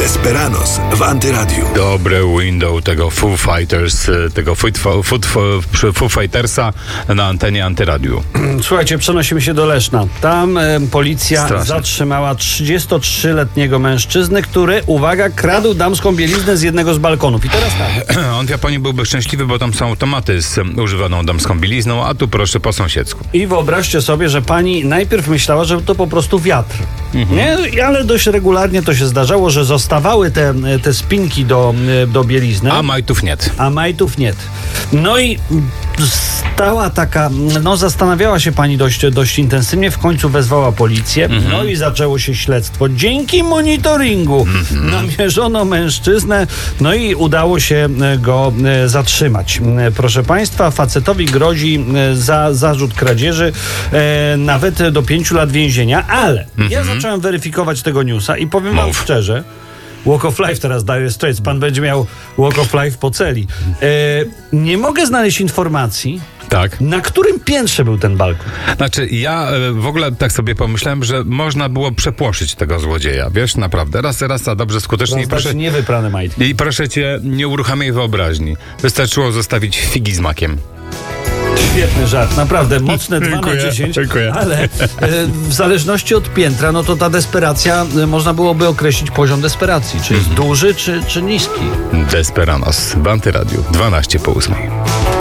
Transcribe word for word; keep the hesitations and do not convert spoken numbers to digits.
Desperados w Antyradiu. Dobre window tego Foo Fighters, tego Foot, foot, foot, Foo Fightersa na antenie Antyradiu. Słuchajcie, przenosimy się do Leszna. Tam e, policja Straszne. zatrzymała trzydziestotrzyletniego mężczyznę, który, uwaga, kradł damską bieliznę z jednego z balkonów. I teraz tak. On w Japonii byłby szczęśliwy, bo tam są automaty z używaną damską bielizną, a tu proszę po sąsiedzku. I wyobraźcie sobie, że pani najpierw myślała, że to po prostu wiatr. Mhm. Nie? Ale dość regularnie to się zdarzało, że zostawały te, te spinki do, do bielizny. A majtów nie. A majtów nie. No i stała taka, no zastanawiała się pani dość, dość intensywnie, w końcu wezwała policję, mhm. no i zaczęło się śledztwo. Dzięki monitoringu mhm. namierzono mężczyznę, no i udało się go zatrzymać. Proszę państwa, facetowi grozi za zarzut kradzieży e, nawet do pięciu lat więzienia, ale mhm. ja zacząłem weryfikować tego newsa i powiem wam szczerze, Walk of Life teraz Dire Straits. Pan będzie miał Walk of Life po celi. E, nie mogę znaleźć informacji, tak. na którym piętrze był ten balkon. Znaczy, ja w ogóle tak sobie pomyślałem, że można było przepłoszyć tego złodzieja. Wiesz, naprawdę. Raz, raz, a dobrze, skutecznie. I proszę, niewyprane majtki. I proszę cię, nie uruchamiaj wyobraźni. Wystarczyło zostawić figi z makiem. Świetny żart, naprawdę mocne dwa na dziesięć, dziękuję. Ale e, w zależności od piętra, no to ta desperacja, e, można byłoby określić poziom desperacji, czy jest duży, czy, czy niski. Desperados w Antyradiu, dwanaście po ósmej.